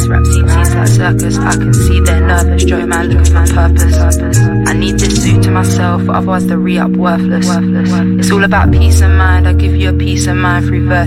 This rap scene seems like circus. I can see they're nervous. Joe man looking for purpose. I need this suit to myself, otherwise the re-up worthless. It's all about peace of mind. I give you a peace of mind through verse.